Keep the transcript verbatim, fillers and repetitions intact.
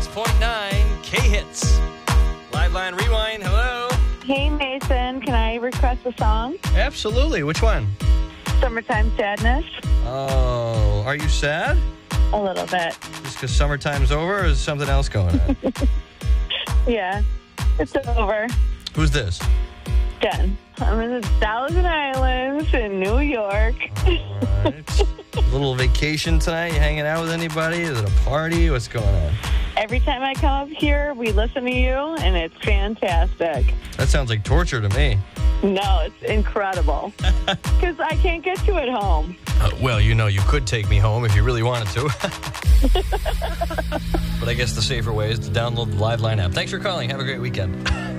point nine K-Hits. Live Line Rewind, hello. Hey, Mason, can I request a song? Absolutely. Which one? Summertime Sadness. Oh, are you sad? A little bit. Just because summertime's over, or is something else going on? Yeah, it's over. Who's this? Done. I'm in the Thousand Islands in New York. All right. A little vacation tonight? You hanging out with anybody? Is it a party? What's going on? Every time I come up here, we listen to you, and it's fantastic. That sounds like torture to me. No, it's incredible. Because I can't get you at home. Uh, well, you know, you could take me home if you really wanted to. But I guess the safer way is to download the Live Line app. Thanks for calling. Have a great weekend.